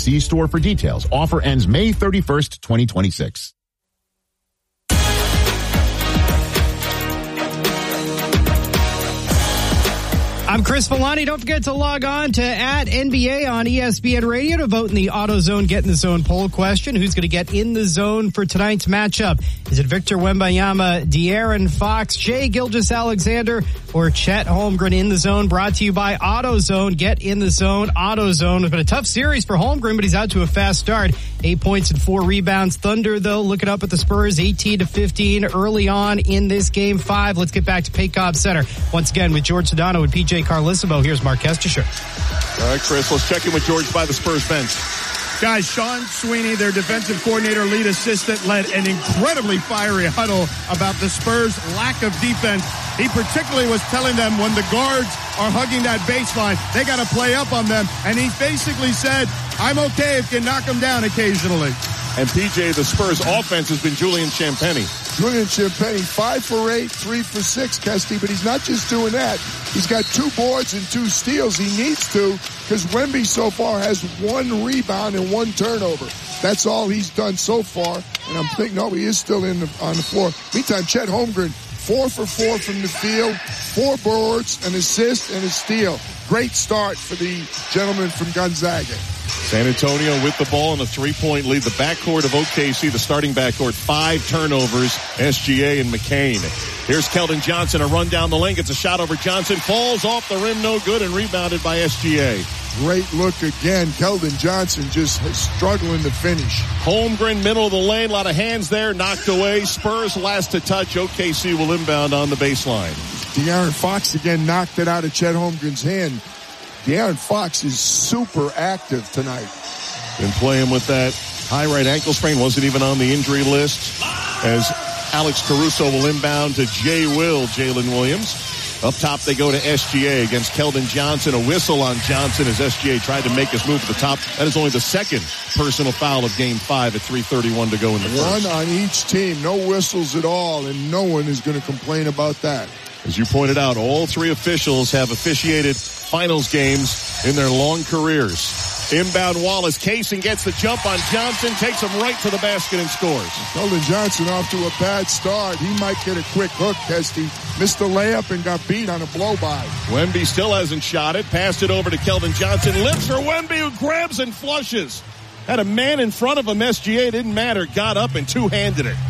See store for details. Offer ends May 31st, 2026. I'm Chris Villani. Don't forget to log on to @NBA on ESPN Radio to vote in the AutoZone Get in the Zone poll question. Who's going to get in the zone for tonight's matchup? Is it Victor Wembanyama, De'Aaron Fox, Shai Gilgeous-Alexander, or Chet Holmgren in the zone? Brought to you by AutoZone. Get in the zone. AutoZone. It's been a tough series for Holmgren, but he's out to a fast start. 8 points and 4 rebounds. Thunder, though, looking up at the Spurs, 18-15 early on in this game 5. Let's get back to Paycom Center. Once again with George Sedano and PJ Carlissimo. Here's Mark Kestisher. All right, Chris, let's check in with George by the Spurs bench. Guys, Sean Sweeney, their defensive coordinator, lead assistant, led an incredibly fiery huddle about the Spurs' lack of defense. He particularly was telling them when the guards are hugging that baseline, they got to play up on them. And he basically said, I'm okay if you knock them down occasionally. And PJ, the Spurs offense has been Julian Champagnie. Julian Champagnie, 5 for 8, 3 for 6, Kesty, but he's not just doing that. He's got 2 boards and 2 steals. He needs to, because Wemby so far has 1 rebound and 1 turnover. That's all he's done so far. And I'm thinking, no, he is still on the floor. Meantime, Chet Holmgren, 4 for 4 from the field, 4 boards, an assist, and a steal. Great start for the gentleman from Gonzaga. San Antonio with the ball in a 3-point lead. The backcourt of OKC, the starting backcourt, 5 turnovers, SGA and McCain. Here's Keldon Johnson, a run down the lane, gets a shot over Johnson, falls off the rim, no good, and rebounded by SGA. Great look again. Keldon Johnson just struggling to finish. Holmgren, middle of the lane, a lot of hands there, knocked away. Spurs last to touch. OKC will inbound on the baseline. De'Aaron Fox again knocked it out of Chet Holmgren's hand. De'Aaron Fox is super active tonight. Been playing with that high right ankle sprain. Wasn't even on the injury list. As Alex Caruso will inbound to Jalen Williams. Up top, they go to SGA against Keldon Johnson. A whistle on Johnson as SGA tried to make his move to the top. That is only the second personal foul of Game 5 at 3:31 to go in the first. 1 on each team. No whistles at all, and no one is going to complain about that. As you pointed out, all 3 officials have officiated finals games in their long careers. Inbound Wallace. Kaysen gets the jump on Johnson, takes him right to the basket and scores. Keldon Johnson off to a bad start. He might get a quick hook, Kesty. Missed the layup and got beat on a blow-by. Wemby still hasn't shot it. Passed it over to Keldon Johnson. Lifts for Wemby, who grabs and flushes. Had a man in front of him. SGA didn't matter. Got up and two-handed it.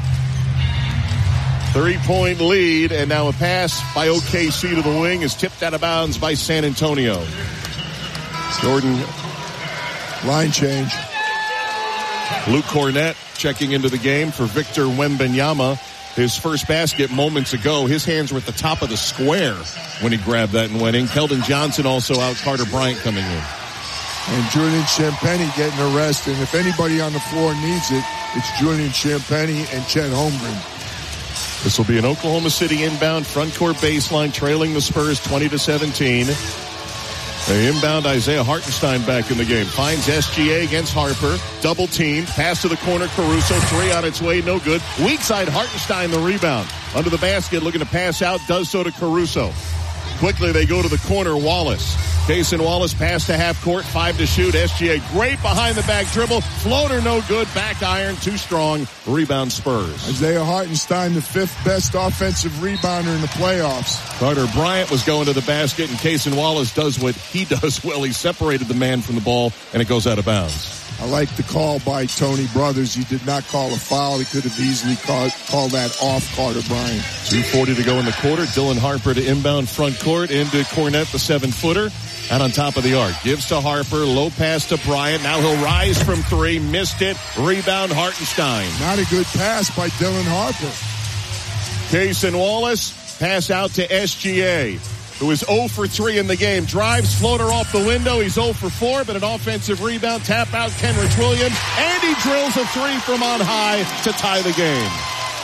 3-point lead, and now a pass by OKC to the wing is tipped out of bounds by San Antonio. Jordan. Line change. Luke Cornett checking into the game for Victor Wembanyama. His first basket moments ago. His hands were at the top of the square when he grabbed that and went in. Keldon Johnson also out. Carter Bryant coming in. And Julian Champagnie getting a rest. And if anybody on the floor needs it, it's Julian Champagnie and Chet Holmgren. This will be an Oklahoma City inbound front court baseline, trailing the Spurs 20-17. They inbound Isaiah Hartenstein back in the game. Finds SGA against Harper. Double teamed. Pass to the corner. Caruso. 3 on its way. No good. Weak side Hartenstein the rebound. Under the basket looking to pass out. Does so to Caruso. Quickly they go to the corner. Wallace. Jason Wallace pass to half court. 5 to shoot. SGA great behind the back dribble. Floater no good. Back iron too strong. Rebound Spurs. Isaiah Hartenstein, the 5th best offensive rebounder in the playoffs. Carter Bryant was going to the basket, and Jason Wallace does what he does well. He separated the man from the ball, and it goes out of bounds. I like the call by Tony Brothers. He did not call a foul. He could have easily called that off Carter Bryant. 2:40 to go in the quarter. Dylan Harper to inbound front court into Cornett, the 7-footer. Out on top of the arc. Gives to Harper. Low pass to Bryant. Now he'll rise from 3. Missed it. Rebound Hartenstein. Not a good pass by Dylan Harper. Jason Wallace. Pass out to SGA, who is 0 for 3 in the game. Drives, floater off the window. He's 0 for 4, but an offensive rebound. Tap out Kenrich Williams. And he drills a 3 from on high to tie the game.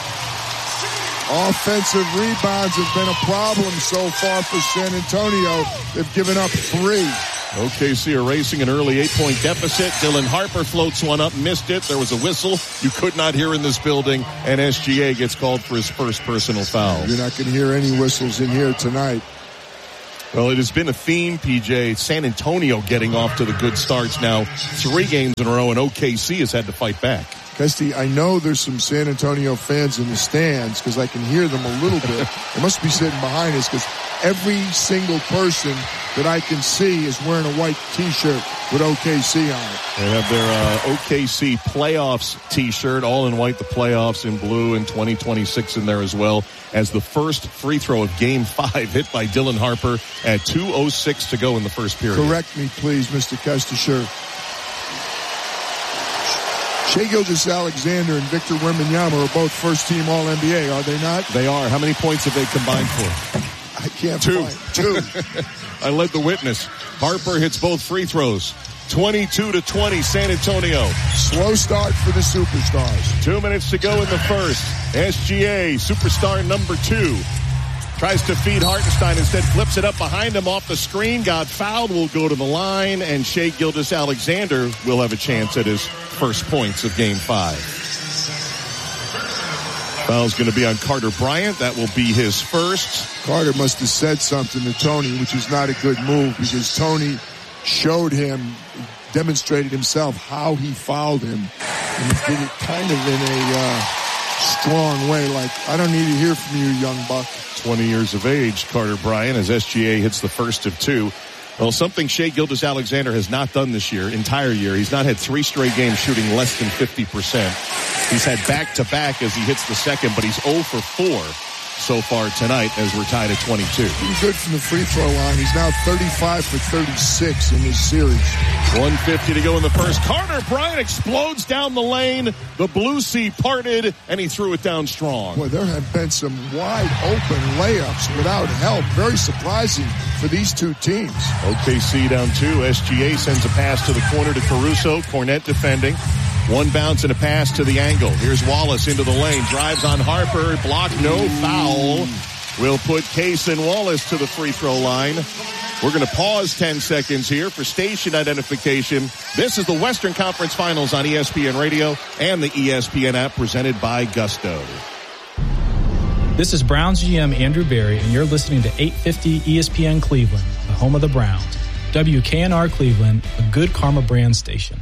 Offensive rebounds have been a problem so far for San Antonio. They've given up 3. OKC erasing an early 8-point deficit. Dylan Harper floats one up, missed it. There was a whistle you could not hear in this building, and SGA gets called for his first personal foul. You're not going to hear any whistles in here tonight. Well, it has been a theme, PJ. San Antonio getting off to the good starts now. 3 games in a row, and OKC has had to fight back. Kesty, I know there's some San Antonio fans in the stands because I can hear them a little bit. They must be sitting behind us because every single person that I can see is wearing a white T-shirt with OKC on it. They have their OKC playoffs T-shirt, all in white, the playoffs in blue, and 2026 in there as well, as the first free throw of Game 5 hit by Dylan Harper at 2:06 to go in the first period. Correct me, please, Mr. Kestisher. Shai Gilgeous-Alexander and Victor Wembanyama are both first-team All-NBA, are they not? They are. How many points have they combined for? I can't 2. find 2. I led the witness. Harper hits both free throws. 22-20, San Antonio. Slow start for the Superstars. 2 minutes to go in the first. SGA, superstar number 2. Tries to feed Hartenstein, instead flips it up behind him off the screen. Got fouled, will go to the line, and Shai Gilgeous-Alexander will have a chance at his first points of Game 5. Foul's going to be on Carter Bryant. That will be his first. Carter must have said something to Tony, which is not a good move because Tony showed him, demonstrated himself how he fouled him. And he did it kind of in a strong way, like, I don't need to hear from you, young buck. 20 years of age, Carter Bryant, as SGA hits the first of 2. Well, something Shai Gilgeous-Alexander has not done this entire year. He's not had 3 straight games shooting less than 50%. He's had back-to-back as he hits the second, but he's 0 for 4 so far tonight as we're tied at 22. Pretty good from the free throw line. He's now 35 for 36 in this series. 1:50 to go in the first. Carter Bryant explodes down the lane. The blue sea parted, and he threw it down strong. Boy, there have been some wide open layups without help. Very surprising for these two teams. OKC down 2. SGA sends a pass to the corner to Caruso. Cornette defending. 1 bounce and a pass to the angle. Here's Wallace into the lane. Drives on Harper. Block, no foul. We'll put Cason Wallace to the free throw line. We're going to pause 10 seconds here for station identification. This is the Western Conference Finals on ESPN Radio and the ESPN app, presented by Gusto. This is Browns GM Andrew Berry, and you're listening to 850 ESPN Cleveland, the home of the Browns. WKNR Cleveland, a good Karma brand station.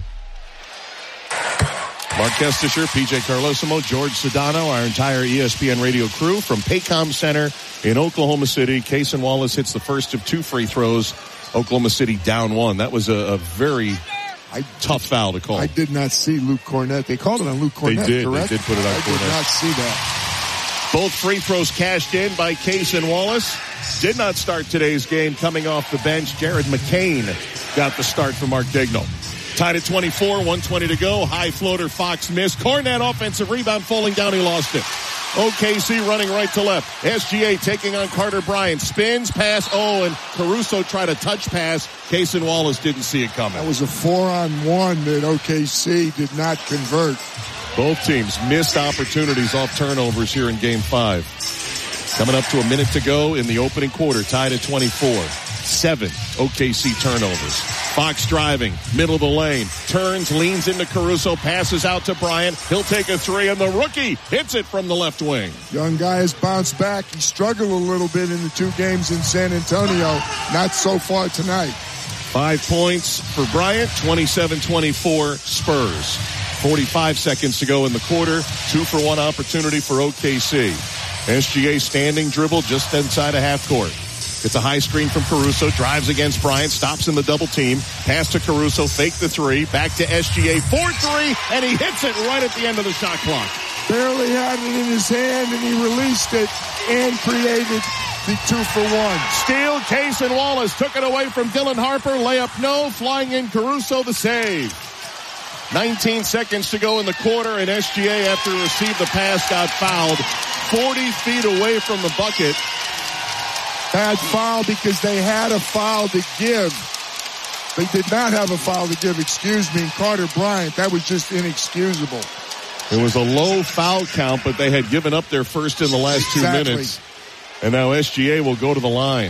Mark Kestisher, PJ Carlosimo, George Sedano, our entire ESPN radio crew from Paycom Center in Oklahoma City. Cason Wallace hits the first of 2 free throws. Oklahoma City down 1. That was a very tough foul to call. I did not see Luke Cornette. They called it on Luke Cornette, correct? They did put it on Cornette. I did not see that. Both free throws cashed in by Cason Wallace. Did not start today's game coming off the bench. Jared McCain got the start for Mark Daigneault. Tied at 24, 1:20 to go. High floater, Fox missed. Cornette offensive rebound, falling down, he lost it. OKC running right to left. SGA taking on Carter Bryant. Spins, pass, and Caruso tried a touch pass. Cason Wallace didn't see it coming. That was a 4-on-1 that OKC did not convert. Both teams missed opportunities off turnovers here in Game 5. Coming up to a minute to go in the opening quarter, tied at 24. 7 OKC turnovers. Fox driving, middle of the lane, turns, leans into Caruso, passes out to Bryant. He'll take a 3, and the rookie hits it from the left wing. Young guy has bounced back. He struggled a little bit in the 2 games in San Antonio. Not so far tonight. 5 points for Bryant, 27-24 Spurs. 45 seconds to go in the quarter. 2-for-1 opportunity for OKC. SGA standing dribble just inside a half court. It's a high screen from Caruso, drives against Bryant, stops in the double team, pass to Caruso, fake the 3, back to SGA, 4-3, and he hits it right at the end of the shot clock. Barely had it in his hand, and he released it and created the 2-for-1. Steal, Cason Wallace took it away from Dylan Harper, layup no, flying in Caruso, the save. 19 seconds to go in the quarter, and SGA, after he received the pass, got fouled 40 feet away from the bucket. Bad foul because they had a foul to give. They did not have a foul to give, Carter Bryant. That was just inexcusable. It was a low foul count, but they had given up their first in the last 2 minutes. And now SGA will go to the line.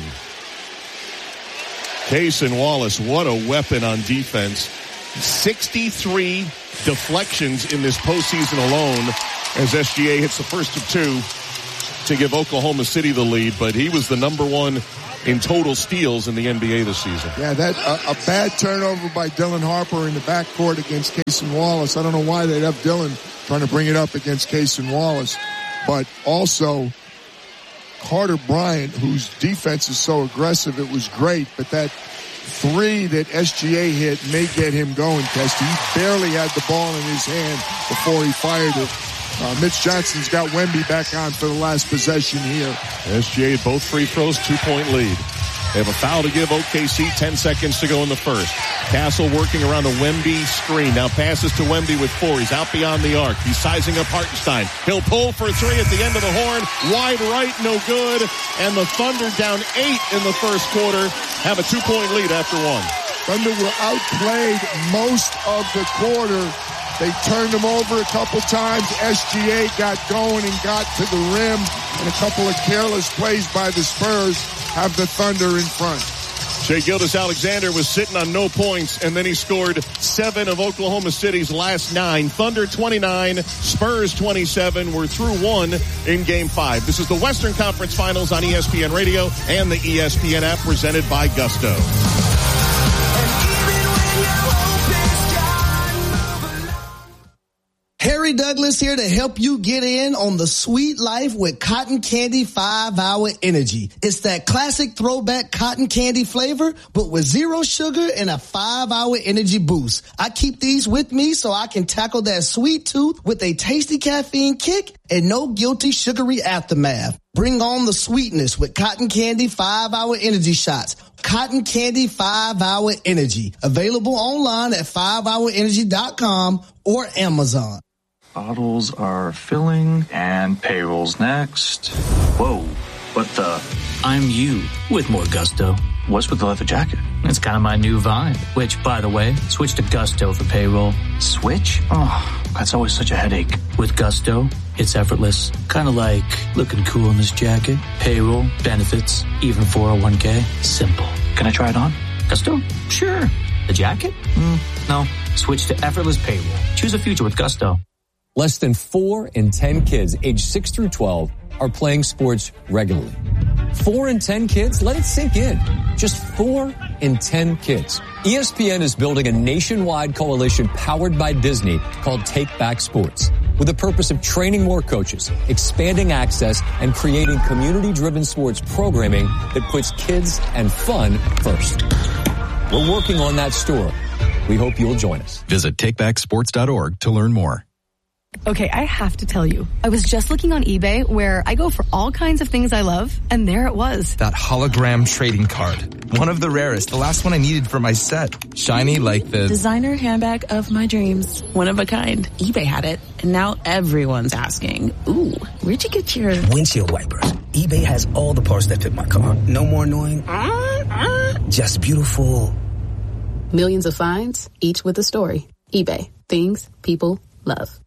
Cason Wallace, what a weapon on defense. 63 deflections in this postseason alone as SGA hits the first of 2 to give Oklahoma City the lead, but he was the number 1 in total steals in the NBA this season. Yeah, that a bad turnover by Dylan Harper in the backcourt against Cason Wallace. I don't know why they'd have Dylan trying to bring it up against Cason Wallace. But also, Carter Bryant, whose defense is so aggressive, it was great. But that three that SGA hit may get him going, Kesty. He barely had the ball in his hand before he fired it. Mitch Johnson's got Wemby back on for the last possession here. SGA, both free throws, 2-point lead. They have a foul to give OKC, 10 seconds to go in the first. Castle working around the Wemby screen. Now passes to Wemby with 4. He's out beyond the arc. He's sizing up Hartenstein. He'll pull for 3 at the end of the horn. Wide right, no good. And the Thunder down 8 in the first quarter. Have a 2-point lead after 1. Thunder were outplayed most of the quarter. They turned them over a couple times. SGA got going and got to the rim. And a couple of careless plays by the Spurs have the Thunder in front. Shai Gilgeous-Alexander was sitting on no points, and then he scored 7 of Oklahoma City's last 9. Thunder 29, Spurs 27. We're through 1 in Game 5. This is the Western Conference Finals on ESPN Radio and the ESPN app, presented by Gusto. Harry Douglas here to help you get in on the sweet life with Cotton Candy 5-Hour Energy. It's that classic throwback cotton candy flavor, but with 0 sugar and a 5-hour energy boost. I keep these with me so I can tackle that sweet tooth with a tasty caffeine kick and no guilty sugary aftermath. Bring on the sweetness with Cotton Candy 5-Hour Energy Shots. Cotton Candy 5-Hour Energy. Available online at 5hourenergy.com or Amazon. Bottles are filling and payroll's next. Whoa, what the? I'm you with more Gusto. What's with the leather jacket? It's kind of my new vibe, which, by the way, switch to Gusto for payroll. Switch? Oh, that's always such a headache. With Gusto, it's effortless. Kind of like looking cool in this jacket. Payroll, benefits, even 401k. Simple. Can I try it on? Gusto? Sure. The jacket? No. Switch to effortless payroll. Choose a future with Gusto. Less than 4 in 10 kids aged 6 through 12 are playing sports regularly. 4 in 10 kids? Let it sink in. Just 4 in 10 kids. ESPN is building a nationwide coalition powered by Disney called Take Back Sports, with the purpose of training more coaches, expanding access, and creating community-driven sports programming that puts kids and fun first. We're working on that story. We hope you'll join us. Visit takebacksports.org to learn more. Okay, I have to tell you, I was just looking on eBay where I go for all kinds of things I love, and there it was. That hologram trading card. One of the rarest. The last one I needed for my set. Shiny like the designer handbag of my dreams. One of a kind. eBay had it, and now everyone's asking, ooh, where'd you get your windshield wipers? eBay has all the parts that fit my car. No more annoying. Just beautiful. Millions of finds, each with a story. eBay. Things people love.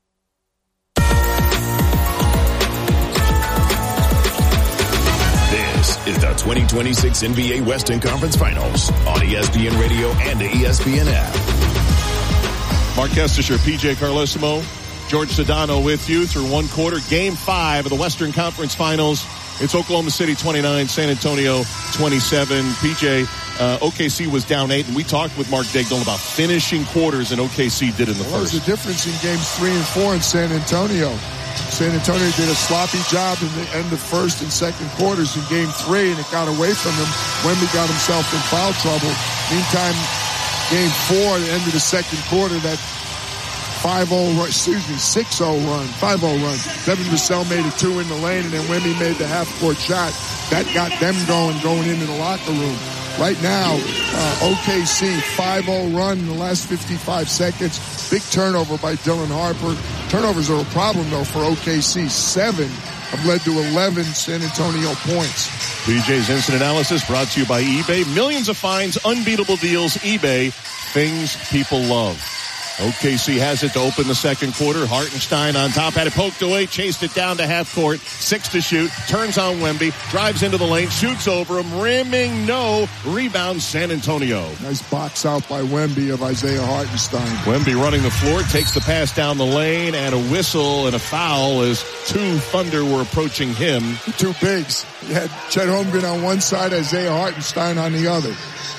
This is the 2026 NBA Western Conference Finals on ESPN Radio and the ESPN app. Mark Kestisher, PJ Carlesimo, George Sedano with you through 1 quarter. Game 5 of the Western Conference Finals. It's Oklahoma City 29, San Antonio 27. PJ, OKC was down 8, and we talked with Mark Daigneault about finishing quarters, and OKC did in the first. What was the difference in games 3 and 4 in San Antonio? San Antonio did a sloppy job in the end of first and second quarters in game 3, and it got away from him. Wemby got himself in foul trouble. Meantime, game 4, the end of the second quarter, that 6-0 run, 5-0 run. Devin Vassell made a 2 in the lane, and then Wemby made the half-court shot. That got them going into the locker room. Right now, OKC, 5-0 run in the last 55 seconds. Big turnover by Dylan Harper. Turnovers are a problem, though, for OKC. 7 have led to 11 San Antonio points. PJ's Instant Analysis brought to you by eBay. Millions of finds, unbeatable deals. eBay, things people love. OKC has it to open the second quarter. Hartenstein on top, had it poked away, chased it down to half court. 6 to shoot, turns on Wemby, drives into the lane, shoots over him, rimming, no. Rebound, San Antonio. Nice box out by Wemby of Isaiah Hartenstein. Wemby running the floor, takes the pass down the lane, and a whistle and a foul as 2 Thunder were approaching him. 2 bigs. He had Chet Holmgren on one side, Isaiah Hartenstein on the other.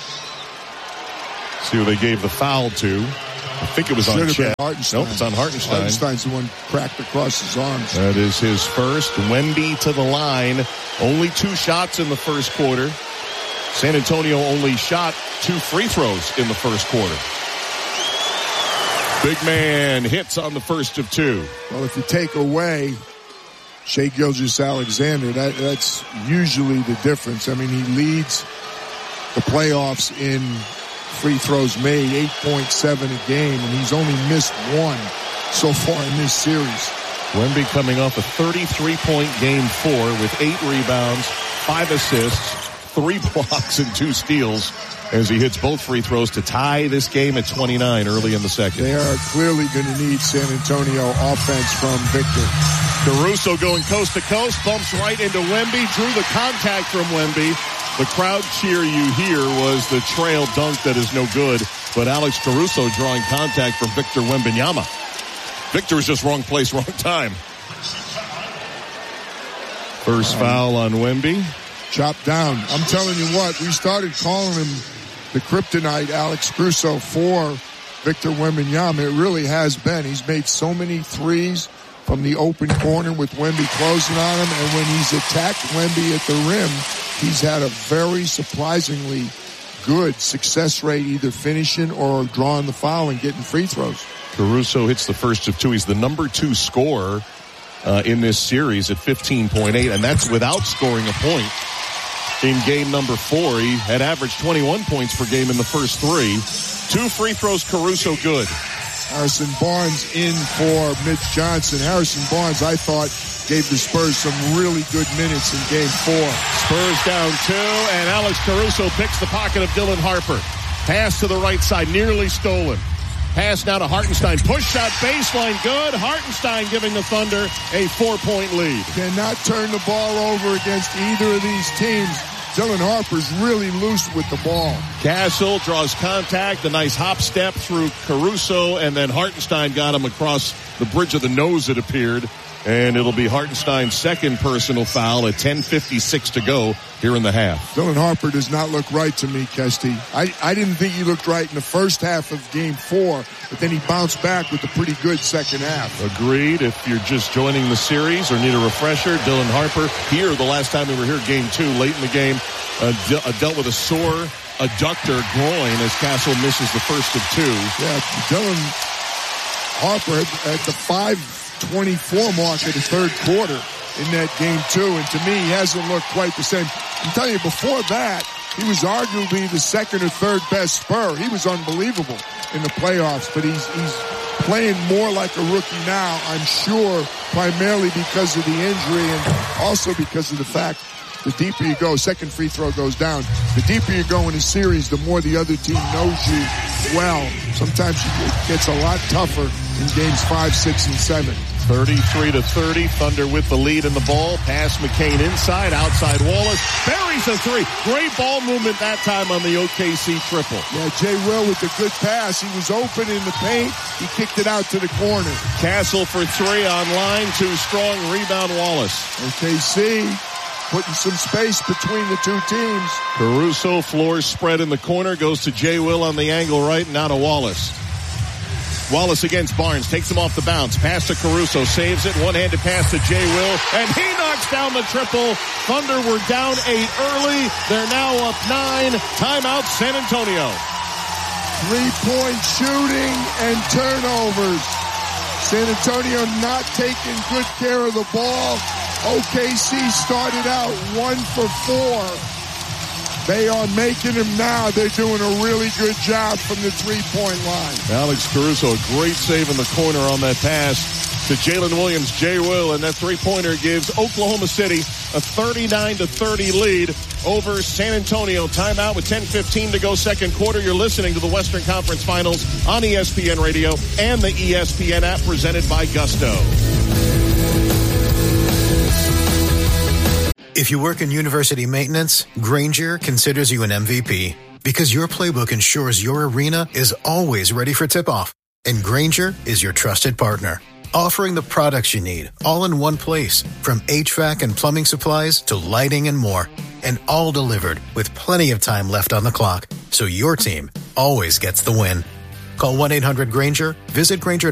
See who they gave the foul to. I think it was on Chet. Hartenstein. Nope, it's on Hartenstein. Hartenstein's the one cracked across his arms. That is his first. Wemby to the line. Only 2 shots in the first quarter. San Antonio only shot 2 free throws in the first quarter. Big man hits on the first of 2. Well, if you take away Shai Gilgeous-Alexander, that's usually the difference. I mean, he leads the playoffs in free throws made, 8.7 a game, and he's only missed 1 so far in this series. Wemby coming off a 33-point game 4 with 8 rebounds, 5 assists, 3 blocks, and 2 steals as he hits both free throws to tie this game at 29 early in the second. They are clearly going to need San Antonio offense from Victor. Caruso going coast to coast, bumps right into Wemby, drew the contact from Wemby. The crowd cheer you hear was the trail dunk that is no good, but Alex Caruso drawing contact from Victor Wembanyama. Victor was just wrong place, wrong time. First foul on Wemby. Chopped down. I'm telling you what, we started calling him the kryptonite, Alex Caruso, for Victor Wembanyama. It really has been. He's made so many threes from the open corner with Wemby closing on him, and when he's attacked Wemby at the rim, he's had a very surprisingly good success rate, either finishing or drawing the foul and getting free throws. Caruso hits the first of 2. He's the number 2 scorer in this series at 15.8, and that's without scoring a point. In game number 4, he had averaged 21 points per game in the first 3. 2 free throws, Caruso good. Harrison Barnes in for Mitch Johnson. Harrison Barnes, I thought, gave the Spurs some really good minutes in game 4. Spurs down 2, and Alex Caruso picks the pocket of Dylan Harper. Pass to the right side, nearly stolen. Pass now to Hartenstein. Push shot, baseline, good. Hartenstein giving the Thunder a 4-point lead. Cannot turn the ball over against either of these teams. Dylan Harper's really loose with the ball. Castle draws contact, a nice hop step through Caruso, and then Hartenstein got him across the bridge of the nose, it appeared. And it'll be Hartenstein's second personal foul at 10:56 to go here in the half. Dylan Harper does not look right to me, Kesty. I didn't think he looked right in the first half of game 4, but then he bounced back with a pretty good second half. Agreed. If you're just joining the series or need a refresher, Dylan Harper here the last time we were here, game 2, late in the game, dealt with a sore adductor groin as Castle misses the first of 2. Yeah, Dylan Harper at the 5:24 mark of the third quarter in that game 2, and to me, he hasn't looked quite the same. I'm telling you, before that, he was arguably the second or third best Spur. He was unbelievable in the playoffs, but he's playing more like a rookie now, I'm sure, primarily because of the injury and also because of the fact the deeper you go, second free throw goes down. The deeper you go in a series, the more the other team knows you well. Sometimes it gets a lot tougher in games 5, 6, and 7. 33-30, Thunder with the lead in the ball. Pass McCain inside, outside Wallace. Buries a 3. Great ball movement that time on the OKC triple. Yeah, Jay Will with a good pass. He was open in the paint. He kicked it out to the corner. Castle for 3 on line. Too strong. Rebound Wallace. OKC putting some space between the two teams. Caruso, floor spread in the corner, goes to Jay Will on the angle right, now to Wallace. Wallace against Barnes, takes him off the bounce, pass to Caruso, saves it, one-handed pass to Jay Will, and he knocks down the triple. Thunder were down 8 early, they're now up 9, timeout San Antonio. 3-point shooting and turnovers. San Antonio not taking good care of the ball. OKC started out 1 for 4. They are making them now. They're doing a really good job from the three-point line. Alex Caruso, a great save in the corner on that pass to Jalen Williams, J. Will, and that three-pointer gives Oklahoma City a 39-30 lead over San Antonio. Timeout with 10:15 to go, second quarter. You're listening to the Western Conference Finals on ESPN Radio and the ESPN app, presented by Gusto. If you work in university maintenance, Grainger considers you an MVP because your playbook ensures your arena is always ready for tip-off. And Grainger is your trusted partner, offering the products you need all in one place, from HVAC and plumbing supplies to lighting and more, and all delivered with plenty of time left on the clock, so your team always gets the win. Call 1-800-GRAINGER, visit Grainger